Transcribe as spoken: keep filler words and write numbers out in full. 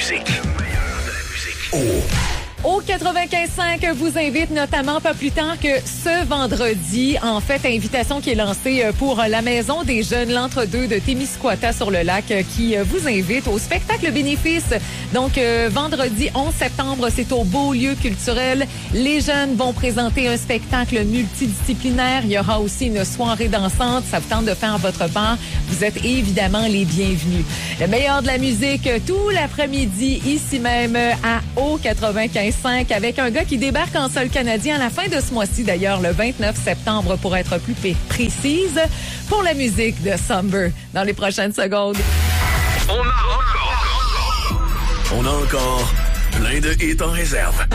musique. Oh. Au quatre-vingt-quinze cinq vous invite notamment pas plus tard que ce vendredi, en fait, invitation qui est lancée pour la Maison des Jeunes, l'entre-deux de Témiscouata sur le lac, qui vous invite au spectacle bénéfice. Donc, euh, vendredi onze septembre, c'est au Beaulieu culturel. Les jeunes vont présenter un spectacle multidisciplinaire. Il y aura aussi une soirée dansante. Ça vous tente de faire votre part. Vous êtes évidemment les bienvenus. Le meilleur de la musique tout l'après-midi, ici même à Au quatre-vingt-quinze cinq, avec un gars qui débarque en sol canadien à la fin de ce mois-ci, d'ailleurs, le vingt-neuf septembre, pour être plus p- précise, pour la musique de Somber dans les prochaines secondes. On a encore, on a encore plein de hits en réserve.